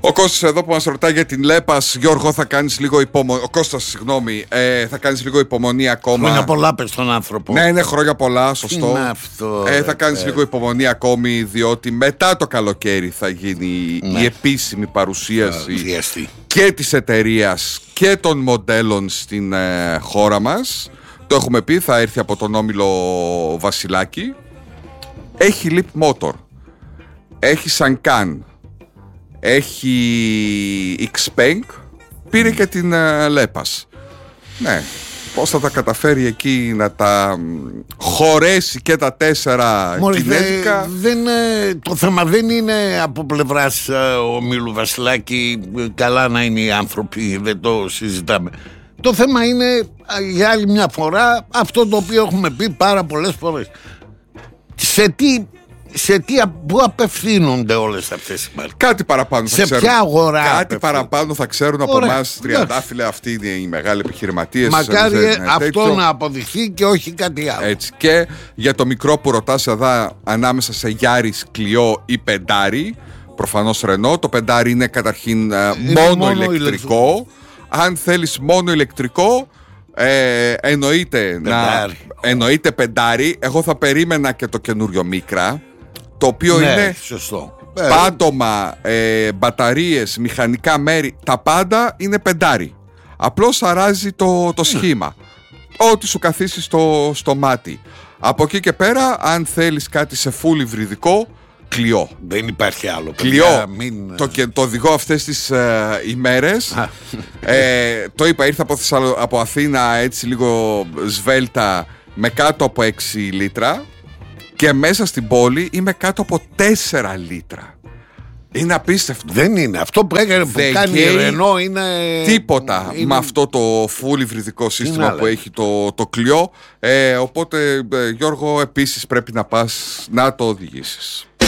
Ο Κώστας εδώ που μας ρωτάει για την Λέπας. Γιώργο, θα κάνεις λίγο υπομονή. Ο Κώστας, συγγνώμη, θα κάνεις λίγο υπομονή ακόμα. Χρόνια πολλά πες στον άνθρωπο. Ναι, είναι χρόνια πολλά, σωστό. Είναι αυτό, θα κάνεις λίγο υπομονή ακόμη, διότι μετά το καλοκαίρι θα γίνει η επίσημη παρουσίαση και της εταιρείας και των μοντέλων στην χώρα μας. Το έχουμε πει, θα έρθει από τον όμιλο Βασιλάκη. Έχει Leap Motor, έχει Sancan, έχει Xpeng, πήρε και την Λέπας. Ναι, πώς θα τα καταφέρει εκεί να τα χωρέσει και τα 4 κινέζικα. Το θέμα δεν είναι από πλευράς ομίλου Βασιλάκη καλά να είναι οι άνθρωποι, δεν το συζητάμε. Το θέμα είναι για άλλη μια φορά αυτό το οποίο έχουμε πει πάρα πολλές φορές. Πού απευθύνονται όλες αυτές οι μάρκες? Κάτι παραπάνω θα ξέρουν. Σε ποια αγορά? Κάτι παραπάνω θα ξέρουν από εμάς τριαντάφυλλα. Αυτοί είναι οι μεγάλοι επιχειρηματίες. Μακάρι αυτό να αποδειχθεί και όχι κάτι άλλο. Έτσι. Και για το μικρό που ρωτάς εδώ, ανάμεσα σε Γιάρης, Κλιό ή Πεντάρι, προφανώς Ρενό. Το Πεντάρι είναι καταρχήν μόνο ηλεκτρικό. Αν θέλεις μόνο ηλεκτρικό, εννοείται Πεντάρι. Εγώ θα περίμενα και το καινούριο Μίκρα, το οποίο είναι σωστό. Πάτωμα, μπαταρίες, μηχανικά μέρη, τα πάντα είναι Πεντάρι. Απλώς αράζει το σχήμα. Ό,τι σου καθίσει στο μάτι. Από εκεί και πέρα, αν θέλεις κάτι σε full υβριδικό, Κλιό. Δεν υπάρχει άλλο. Κλιό. Το οδηγώ αυτές τις ημέρες. Το είπα, ήρθα από Αθήνα έτσι λίγο σβέλτα, με κάτω από 6 λίτρα. Και μέσα στην πόλη είμαι κάτω από 4 λίτρα. Είναι απίστευτο. Δεν είναι. Αυτό που κάνει η Renault είναι τίποτα με αυτό το full υβριδικό σύστημα που έχει το Κλιό. Οπότε Γιώργο, επίσης πρέπει να πας να το οδηγήσεις.